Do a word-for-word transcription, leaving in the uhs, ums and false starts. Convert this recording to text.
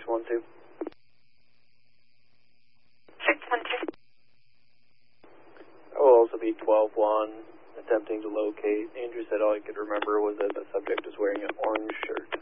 one two. six one two. I will also be twelve one, attempting to locate. Andrew said all he could remember was that the subject was wearing an orange shirt.